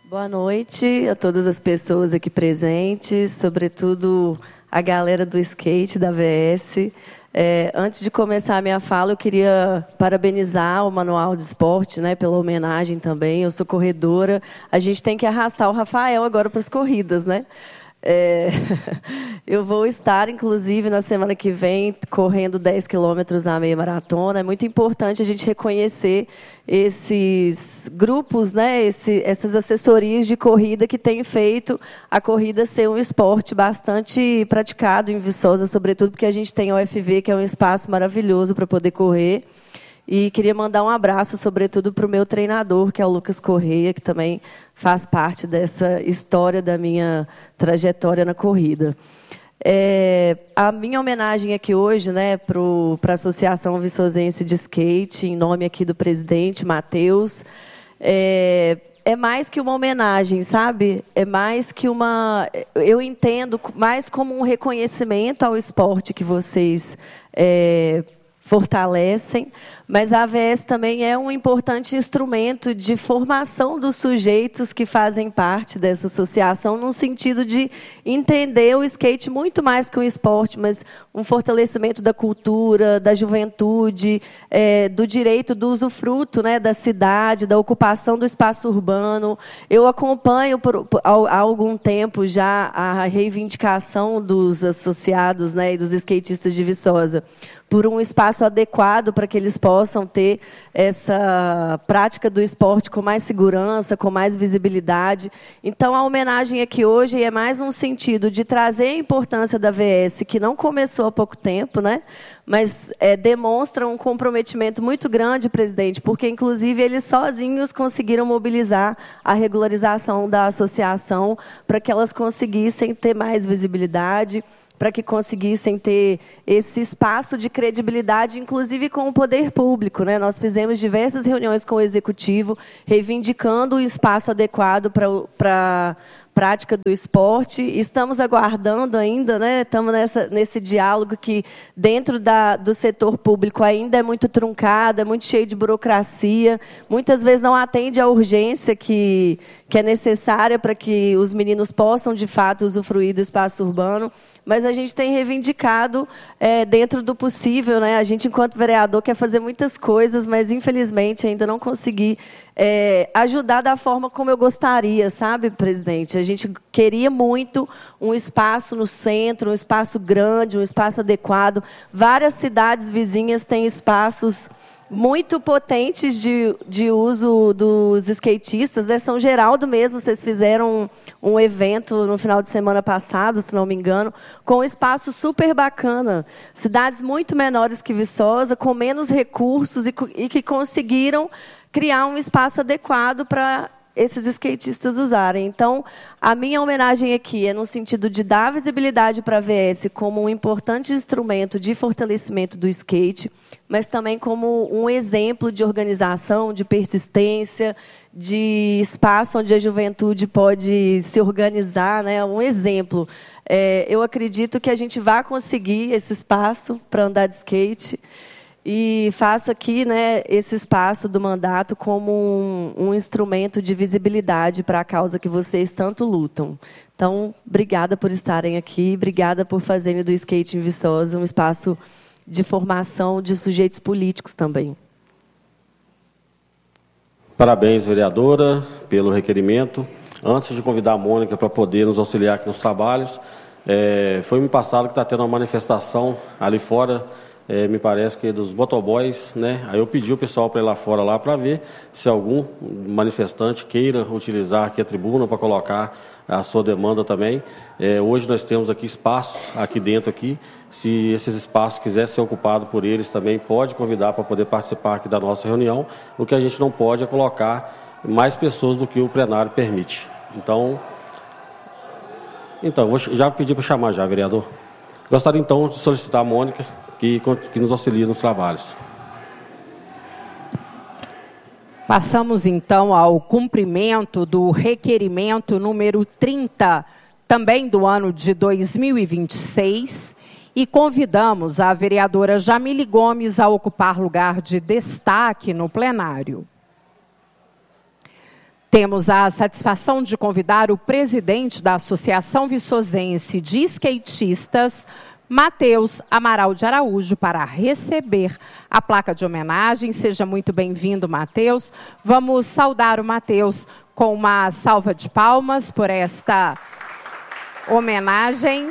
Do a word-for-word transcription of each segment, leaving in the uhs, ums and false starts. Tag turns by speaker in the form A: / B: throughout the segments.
A: Boa noite a todas as pessoas aqui presentes, sobretudo a galera do skate da V S. É, antes de começar a minha fala, eu queria parabenizar o Manual de Esporte, né, pela homenagem também. Eu sou corredora. A gente tem que arrastar o Rafael agora para as corridas, né? É, eu vou estar, inclusive, na semana que vem, correndo dez quilômetros na meia maratona. É muito importante a gente reconhecer esses grupos, né, esse, essas assessorias de corrida que têm feito a corrida ser um esporte bastante praticado em Viçosa, sobretudo porque a gente tem a U F V, que é um espaço maravilhoso para poder correr. E queria mandar um abraço, sobretudo, para o meu treinador, que é o Lucas Correia, que também faz parte dessa história da minha trajetória na corrida. É, a minha homenagem aqui hoje, né, para a Associação Viçosense de Skate, em nome aqui do presidente, Matheus, é, é mais que uma homenagem, sabe? É mais que uma... Eu entendo mais como um reconhecimento ao esporte que vocês... É, fortalecem, mas a A V S também é um importante instrumento de formação dos sujeitos que fazem parte dessa associação, no sentido de entender o skate muito mais que um esporte, mas um fortalecimento da cultura, da juventude, é, do direito do usufruto, né, da cidade, da ocupação do espaço urbano. Eu acompanho por, por, há, há algum tempo já a reivindicação dos associados, né, e dos skatistas de Viçosa, por um espaço adequado para que eles possam ter essa prática do esporte com mais segurança, com mais visibilidade. Então, a homenagem aqui hoje é mais no sentido de trazer a importância da V S, que não começou há pouco tempo, né? Mas é, demonstra um comprometimento muito grande, presidente, porque, inclusive, eles sozinhos conseguiram mobilizar a regularização da associação para que elas conseguissem ter mais visibilidade, para que conseguissem ter esse espaço de credibilidade, inclusive com o poder público, né? Nós fizemos diversas reuniões com o Executivo, reivindicando o espaço adequado para a prática do esporte. Estamos aguardando ainda, né? Estamos nessa, nesse diálogo que, dentro da, do setor público, ainda é muito truncado, é muito cheio de burocracia, muitas vezes não atende à urgência que, que é necessária para que os meninos possam, de fato, usufruir do espaço urbano. Mas a gente tem reivindicado é, dentro do possível, né? A gente, enquanto vereador, quer fazer muitas coisas, mas, infelizmente, ainda não consegui é, ajudar da forma como eu gostaria, sabe, presidente? A gente queria muito um espaço no centro, um espaço grande, um espaço adequado. Várias cidades vizinhas têm espaços muito potentes de, de uso dos skatistas, né? São Geraldo mesmo, vocês fizeram um, um evento no final de semana passado, se não me engano, com um espaço super bacana. Cidades muito menores que Viçosa, com menos recursos e, e que conseguiram criar um espaço adequado para esses skatistas usarem. Então, a minha homenagem aqui é no sentido de dar visibilidade para a V S como um importante instrumento de fortalecimento do skate, mas também como um exemplo de organização, de persistência, de espaço onde a juventude pode se organizar, né? Um exemplo. É, eu acredito que a gente vai conseguir esse espaço para andar de skate. E faço aqui, né, esse espaço do mandato como um, um instrumento de visibilidade para a causa que vocês tanto lutam. Então, obrigada por estarem aqui, obrigada por fazerem do skate em Viçosa um espaço de formação de sujeitos políticos também.
B: Parabéns, vereadora, pelo requerimento. Antes de convidar a Mônica para poder nos auxiliar aqui nos trabalhos, é, foi me passado que está tendo uma manifestação ali fora, É, me parece que é dos motoboys, né? Aí eu pedi o pessoal para ir lá fora lá para ver se algum manifestante queira utilizar aqui a tribuna para colocar a sua demanda também. É, hoje nós temos aqui espaços aqui dentro aqui. Se esses espaços quiserem ser ocupados por eles também, pode convidar para poder participar aqui da nossa reunião. O que a gente não pode é colocar mais pessoas do que o plenário permite. Então, então vou já pedir para chamar já, vereador. Gostaria então de solicitar a Mônica Que, que nos auxilia nos trabalhos.
C: Passamos, então, ao cumprimento do requerimento número trinta, também do ano de dois mil e vinte e seis, e convidamos a vereadora Jamile Gomes a ocupar lugar de destaque no plenário. Temos a satisfação de convidar o presidente da Associação Viçosense de Skatistas, Matheus Amaral de Araújo, para receber a placa de homenagem. Seja muito bem-vindo, Matheus. Vamos saudar o Matheus com uma salva de palmas por esta homenagem.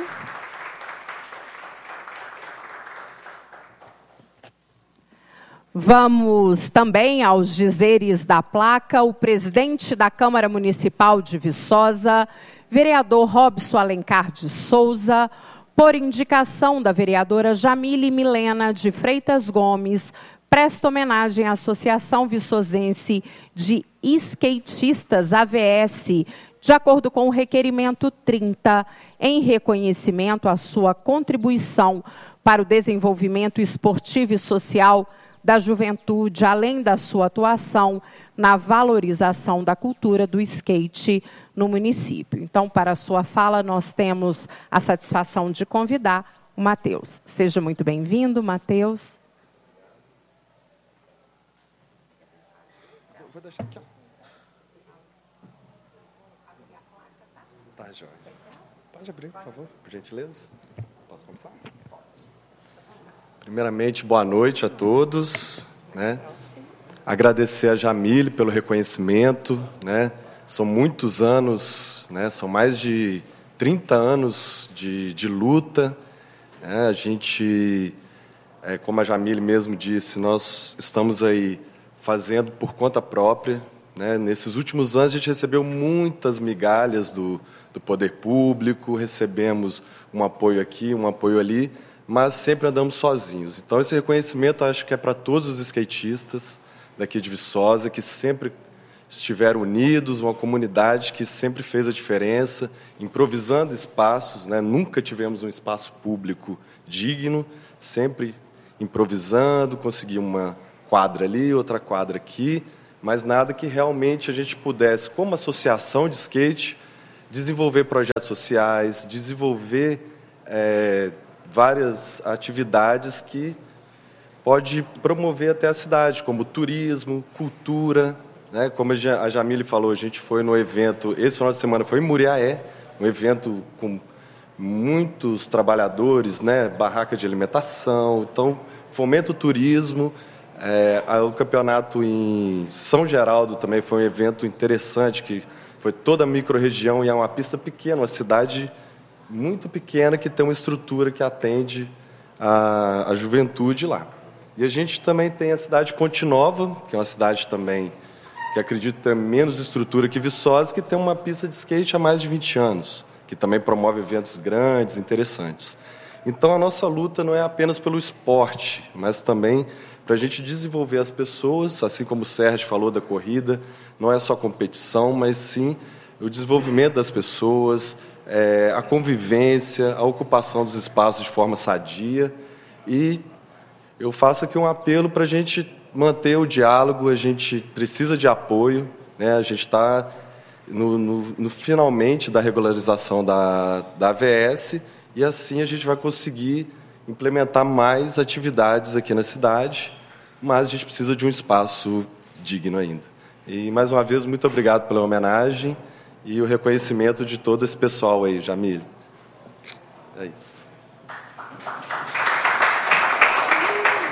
C: Vamos também aos dizeres da placa. O presidente da Câmara Municipal de Viçosa, vereador Robson Alencar de Souza, por indicação da vereadora Jamile Milena de Freitas Gomes, presta homenagem à Associação Viçosense de Skatistas, A V S, de acordo com o requerimento trinta, em reconhecimento à sua contribuição para o desenvolvimento esportivo e social da juventude, além da sua atuação na valorização da cultura do skate no município. Então, para a sua fala, nós temos a satisfação de convidar o Matheus. Seja muito bem-vindo, Matheus.
D: Vou deixar aqui, ó. Tá, joia. Pode abrir, por favor, por gentileza. Posso começar? Primeiramente, boa noite a todos, né? Agradecer a Jamile pelo reconhecimento, né? São muitos anos, né? São mais de trinta anos de, de luta, né? A gente, é, como a Jamile mesmo disse, nós estamos aí fazendo por conta própria, né? Nesses últimos anos a gente recebeu muitas migalhas do, do poder público, recebemos um apoio aqui, um apoio ali, mas sempre andamos sozinhos. Então, esse reconhecimento acho que é para todos os skatistas daqui de Viçosa, que sempre estiveram unidos, uma comunidade que sempre fez a diferença, improvisando espaços, né? Nunca tivemos um espaço público digno, sempre improvisando, conseguir uma quadra ali, outra quadra aqui, mas nada que realmente a gente pudesse, como associação de skate, desenvolver projetos sociais, desenvolver é, várias atividades que pode promover até a cidade, como turismo, cultura, né? Como a Jamile falou, a gente foi no evento, esse final de semana foi em Muriaé, um evento com muitos trabalhadores, né? Barraca de alimentação, então fomenta o turismo. É, o campeonato em São Geraldo também foi um evento interessante, que foi toda a microrregião e é uma pista pequena, uma cidade muito pequena que tem uma estrutura que atende a, a juventude lá. E a gente também tem a cidade de Ponte Nova, que é uma cidade também que acredito ter menos estrutura que Viçosa, que tem uma pista de skate há mais de vinte anos, que também promove eventos grandes, interessantes. Então, a nossa luta não é apenas pelo esporte, mas também para a gente desenvolver as pessoas, assim como o Sérgio falou da corrida, não é só competição, mas sim o desenvolvimento das pessoas, é, a convivência, a ocupação dos espaços de forma sadia. E eu faço aqui um apelo para a gente manter o diálogo, a gente precisa de apoio, né? A gente está no, no, no finalmente da regularização da, da A V S, e assim a gente vai conseguir implementar mais atividades aqui na cidade, mas a gente precisa de um espaço digno ainda. E, mais uma vez, muito obrigado pela homenagem e o reconhecimento de todo esse pessoal aí, Jamile. É isso.